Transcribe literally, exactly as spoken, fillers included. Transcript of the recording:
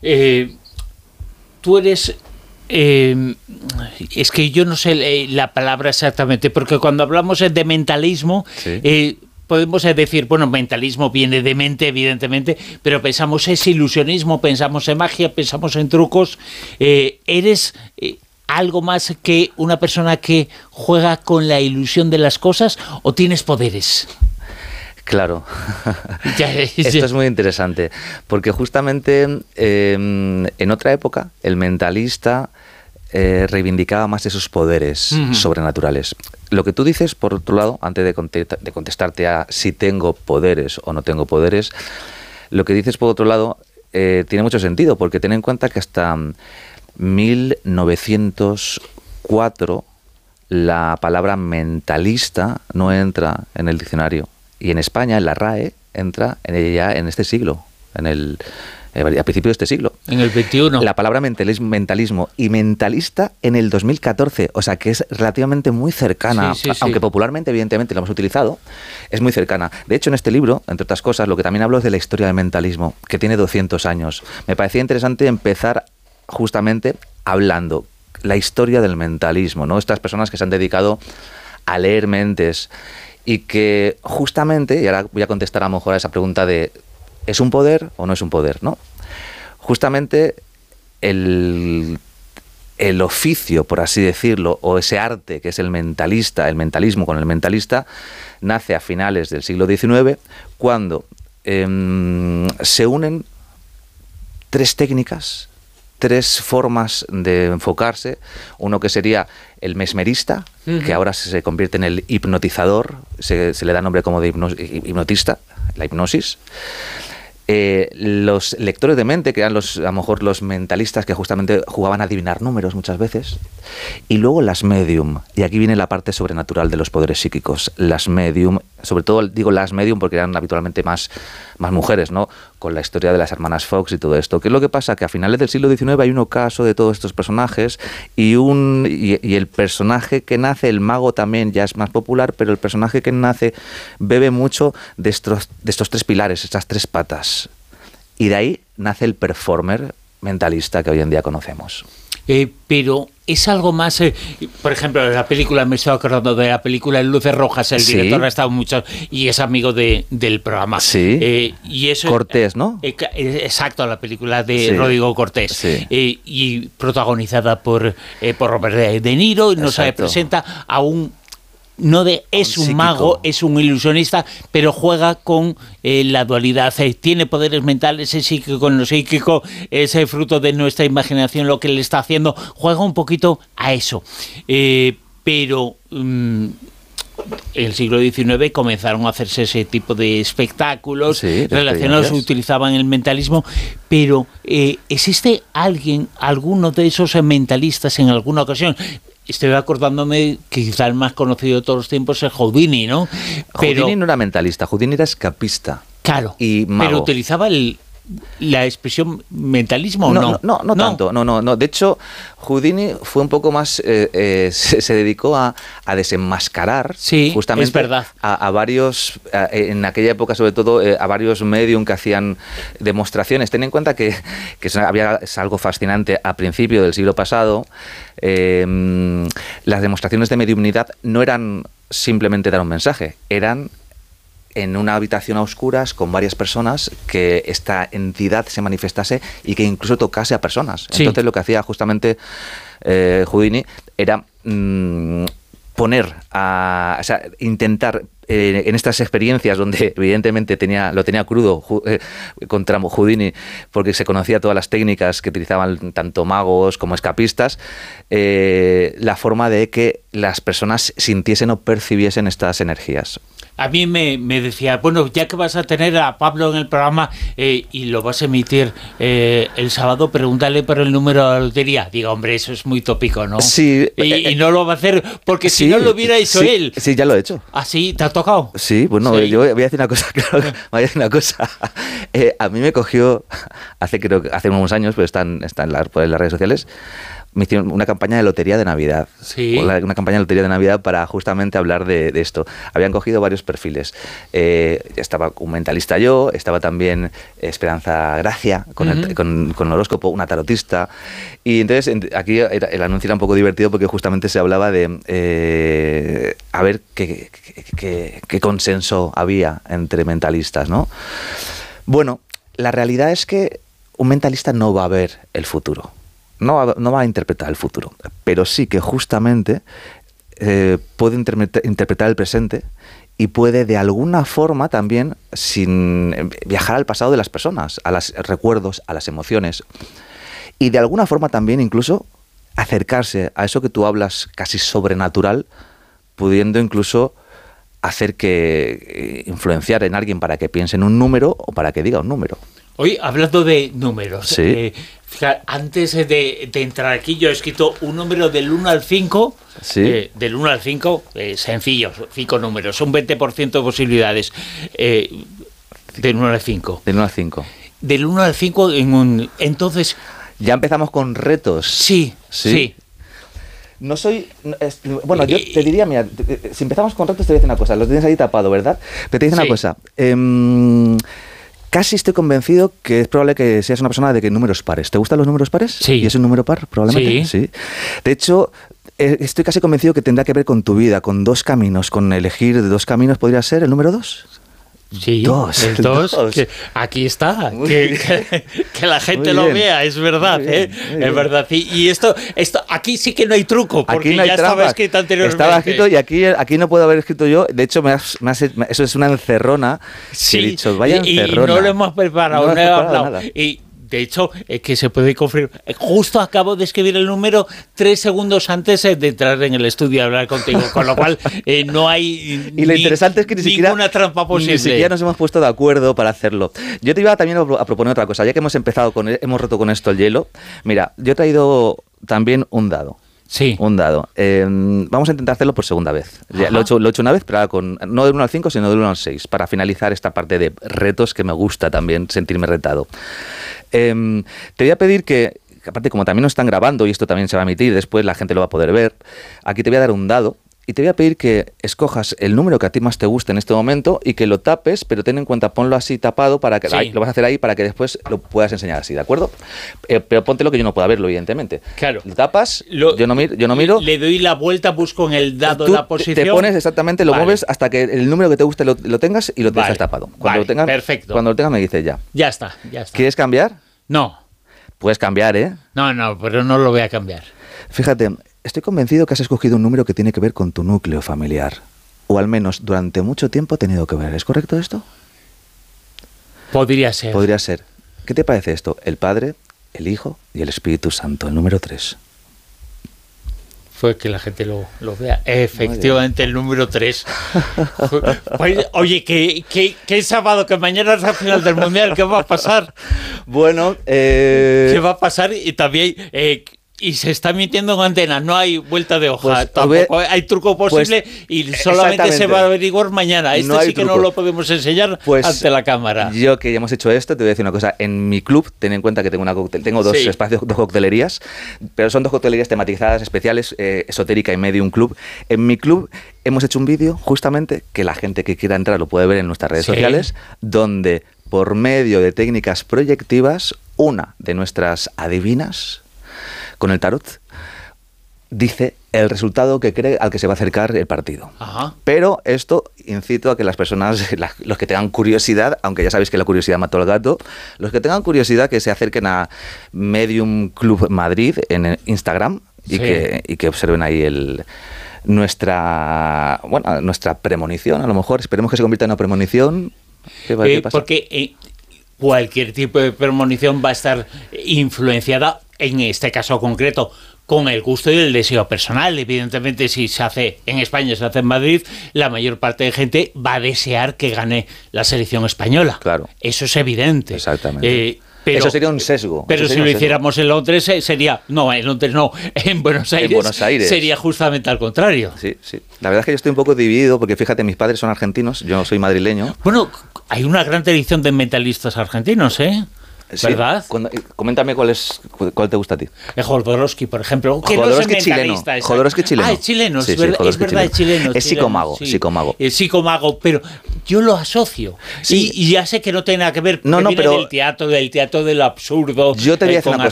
Eh, tú eres... Eh, es que yo no sé la palabra exactamente, porque cuando hablamos de mentalismo, sí. eh, podemos decir, bueno, mentalismo viene de mente, evidentemente, pero pensamos es ilusionismo, pensamos en magia, pensamos en trucos. Eh, ¿Eres eh, algo más que una persona que juega con la ilusión de las cosas o tienes poderes? Claro, esto es muy interesante, porque justamente eh, en otra época el mentalista eh, reivindicaba más esos poderes uh-huh. sobrenaturales. Lo que tú dices, por otro lado, antes de, contesta- de contestarte a si tengo poderes o no tengo poderes, lo que dices por otro lado eh, tiene mucho sentido, porque ten en cuenta que hasta mil novecientos cuatro la palabra mentalista no entra en el diccionario. Y en España, en la R A E, entra en ella en este siglo, en el, a principios de este siglo. En el veintiuno. La palabra mentalismo, mentalismo y mentalista en el dos mil catorce, o sea que es relativamente muy cercana, sí, sí, aunque sí. popularmente, evidentemente, lo hemos utilizado, es muy cercana. De hecho, en este libro, entre otras cosas, lo que también hablo es de la historia del mentalismo, que tiene doscientos años. Me parecía interesante empezar justamente hablando la historia del mentalismo, ¿no? Estas personas que se han dedicado a leer mentes y que justamente, y ahora voy a contestar a lo mejor a esa pregunta de ¿es un poder o no es un poder? ¿No? Justamente el, el oficio, por así decirlo, o ese arte que es el mentalista, el mentalismo con el mentalista, nace a finales del siglo diecinueve, cuando eh, se unen tres técnicas, tres formas de enfocarse. Uno que sería el mesmerista, uh-huh. que ahora se convierte en el hipnotizador, se, se le da nombre como de hipno, hipnotista, la hipnosis. Eh, los lectores de mente, que eran los, a lo mejor los mentalistas que justamente jugaban a adivinar números muchas veces. Y luego las medium, y aquí viene la parte sobrenatural de los poderes psíquicos. Las medium, sobre todo digo las medium porque eran habitualmente más, más mujeres, ¿no? Con la historia de las hermanas Fox y todo esto. ¿Qué es lo que pasa? Que a finales del siglo diecinueve hay un ocaso de todos estos personajes y, un, y, y el personaje que nace, el mago también ya es más popular, pero el personaje que nace bebe mucho de estos, de estos tres pilares, estas tres patas. Y de ahí nace el performer mentalista que hoy en día conocemos. Eh, pero es algo más, eh, por ejemplo, la película, me estoy acordando de la película Luces Rojas, el sí. director ha estado mucho y es amigo de, del programa. Sí. Eh, y eso, Cortés, ¿no? Eh, exacto, la película de sí. Rodrigo Cortés. Sí. Eh, y protagonizada por, eh, por Robert De Niro, y nos exacto. presenta a un... No de es un, un mago, es un ilusionista, pero juega con eh, la dualidad. Eh, tiene poderes mentales, es psíquico, no psíquico, es el fruto de nuestra imaginación lo que le está haciendo. Juega un poquito a eso. Eh, pero um, en el siglo diecinueve comenzaron a hacerse ese tipo de espectáculos sí, relacionados, utilizaban el mentalismo. Pero eh, ¿existe alguien, alguno de esos mentalistas en alguna ocasión? Estoy acordándome que quizá el más conocido de todos los tiempos es Houdini, ¿no? Pero, Houdini no era mentalista, Houdini era escapista. Claro, y mago. Pero utilizaba el, la expresión mentalismo o no. No, no, no, no, no tanto. No, no, no. De hecho, Houdini fue un poco más, eh, eh, se, se dedicó a, a desenmascarar sí, justamente es verdad. A, a varios, a, en aquella época sobre todo, eh, a varios medium que hacían demostraciones. Ten en cuenta que, que es, había, es algo fascinante a principio del siglo pasado. Eh, las demostraciones de mediumnidad no eran simplemente dar un mensaje, eran en una habitación a oscuras con varias personas que esta entidad se manifestase y que incluso tocase a personas. Sí. Entonces lo que hacía justamente eh, Houdini era mmm, poner a, o sea, intentar eh, en estas experiencias donde evidentemente tenía lo tenía crudo eh, contra Houdini porque se conocía todas las técnicas que utilizaban tanto magos como escapistas, eh, la forma de que las personas sintiesen o percibiesen estas energías. A mí me, me decía, bueno, ya que vas a tener a Pablo en el programa eh, y lo vas a emitir eh, el sábado, pregúntale por el número de la lotería. Digo, hombre, eso es muy tópico, ¿no? Sí. Y, eh, y no lo va a hacer porque sí, si no lo hubiera hecho sí, él. Sí, ya lo he hecho. ¿Ah, sí? ¿Te ha tocado? Sí, bueno, sí. Yo voy a decir una cosa, claro, voy a decir una cosa. Eh, a mí me cogió, hace creo que hace unos años, pero está en, está en, la, en las redes sociales, me hicieron una campaña de lotería de Navidad. Sí. Una campaña de lotería de Navidad para justamente hablar de, de esto. Habían cogido varios perfiles. Eh, estaba un mentalista yo, estaba también Esperanza Gracia, con, uh-huh. el, con, con el horóscopo, una tarotista. Y entonces aquí era, el anuncio era un poco divertido porque justamente se hablaba de eh, a ver qué, qué, qué, qué consenso había entre mentalistas, ¿no? Bueno, la realidad es que un mentalista no va a ver el futuro. No va, no va a interpretar el futuro, pero sí que justamente eh, puede interpretar el presente y puede de alguna forma también sin viajar al pasado de las personas, a los recuerdos, a las emociones y de alguna forma también incluso acercarse a eso que tú hablas casi sobrenatural, pudiendo incluso hacer que influenciar en alguien para que piense en un número o para que diga un número. Hoy, hablando de números, sí. eh, fíjate, antes de, de entrar aquí yo he escrito un número del uno al cinco, sí. eh, del uno al cinco, eh, sencillo, cinco números, un veinte por ciento de posibilidades, eh, del uno al cinco. Del uno al cinco. Del uno al cinco, en un, entonces... Ya empezamos con retos. Sí, sí. sí. No soy... Es, bueno, yo te diría, mira, si empezamos con retos te voy a decir una cosa, lo tienes ahí tapado, ¿verdad? Pero te dice una sí. cosa... Eh, Casi estoy convencido que es probable que seas una persona de que números pares. ¿Te gustan los números pares? Sí. ¿Y es un número par, probablemente? Sí. Sí. De hecho, estoy casi convencido que tendrá que ver con tu vida, con dos caminos, con elegir dos caminos. ¿Podría ser el número dos? Sí, dos. El dos, dos. Que aquí está, que, que, que la gente lo vea, es verdad, bien, ¿eh? Es verdad. Y, y esto, esto, aquí sí que no hay truco, porque aquí no hay ya trampas. Estaba escrito anteriormente. Estaba escrito y aquí, aquí no puedo haber escrito yo. De hecho, me has, me has, eso es una encerrona. Sí, que he dicho, vaya y, encerrona. Y no lo hemos preparado, no, no he hablado. Nada. Y, de hecho, es que se puede confirmar. Justo acabo de escribir el número tres segundos antes de entrar en el estudio a hablar contigo, con lo cual eh, no hay y lo ni, interesante es que ni ninguna siquiera, trampa posible. Ni siquiera nos hemos puesto de acuerdo para hacerlo. Yo te iba también a proponer otra cosa. Ya que hemos empezado con, hemos roto con esto el hielo. Mira, yo he traído también un dado. Sí. Un dado. Eh, vamos a intentar hacerlo por segunda vez. Ya, lo, he hecho, lo he hecho una vez, pero ahora con, no del uno al cinco, sino del uno al seis, para finalizar esta parte de retos que me gusta también sentirme retado. Eh, te voy a pedir que, aparte como también nos están grabando y esto también se va a emitir, después la gente lo va a poder ver, aquí te voy a dar un dado y te voy a pedir que escojas el número que a ti más te guste en este momento y que lo tapes, pero ten en cuenta, ponlo así tapado para que, sí. ahí, lo vas a hacer ahí para que después lo puedas enseñar así, ¿de acuerdo? Eh, pero póntelo que yo no pueda verlo, evidentemente. Claro. Lo tapas, lo, yo, no miro, yo no miro. Le doy la vuelta, busco en el dado la posición. Te pones exactamente, lo vale. mueves hasta que el número que te guste lo, lo tengas y lo vale. dejas tapado. Cuando Vale. lo tengas, Perfecto. Cuando lo tengas me dices ya. Ya está, ya está. ¿Quieres cambiar? No. Puedes cambiar, ¿eh? No, no, pero no lo voy a cambiar. Fíjate, estoy convencido que has escogido un número que tiene que ver con tu núcleo familiar. O al menos durante mucho tiempo ha tenido que ver. ¿Es correcto esto? Podría ser. Podría ser. ¿Qué te parece esto? El Padre, el Hijo y el Espíritu Santo, el número tres. Fue que la gente lo, lo vea. Efectivamente, el número tres. Pues, oye, que, que, que es sábado, que mañana es la final del Mundial. ¿Qué va a pasar? Bueno, eh... ¿qué va a pasar? Y también... Eh, y se está emitiendo en antena, no hay vuelta de hoja, pues, tampoco ve, hay truco posible pues, y solamente se va a averiguar mañana. Este no sí que truco. No lo podemos enseñar pues, ante la cámara. Yo que ya hemos hecho esto, te voy a decir una cosa. En mi club, ten en cuenta que tengo una coctel, tengo dos sí. espacios, dos coctelerías, pero son dos coctelerías tematizadas, especiales, eh, esotérica y medium club. En mi club hemos hecho un vídeo, justamente, que la gente que quiera entrar lo puede ver en nuestras redes sí. sociales, donde por medio de técnicas proyectivas, una de nuestras adivinas con el tarot, dice el resultado que cree al que se va a acercar el partido. Ajá. Pero esto incito a que las personas, la, los que tengan curiosidad, aunque ya sabéis que la curiosidad mató al gato, los que tengan curiosidad que se acerquen a Medium Club Madrid en Instagram y, sí. que, y que observen ahí el... nuestra bueno nuestra premonición, a lo mejor esperemos que se convierta en una premonición. ¿Qué va, eh, qué pasa? Porque eh, cualquier tipo de premonición va a estar influenciada, en este caso concreto, con el gusto y el deseo personal. Evidentemente, si se hace en España, se hace en Madrid, la mayor parte de gente va a desear que gane la selección española. Claro. Eso es evidente. Exactamente. Eh, Pero, Eso sería un sesgo. Pero si lo sesgo. hiciéramos en Londres sería... No, en Londres no. En Buenos Aires, en Buenos Aires sería justamente al contrario. Sí, sí. La verdad es que yo estoy un poco dividido porque, fíjate, mis padres son argentinos, yo soy madrileño. Bueno, hay una gran tradición de mentalistas argentinos, ¿eh? ¿verdad? Sí, cuando, coméntame cuál es cuál te gusta a ti. El Jodorowsky, por ejemplo. Que Jodorowsky no es chileno. Jodorowsky chileno. Ah, es chileno, sí, es, verdad, sí, es verdad, es chileno. Es psicomago, sí. psicomago. El psicomago, pero yo lo asocio. Sí. Y, y ya sé que no tiene nada que ver, no, no, viene pero del teatro, del teatro de lo absurdo. Yo te voy a decir una cosa.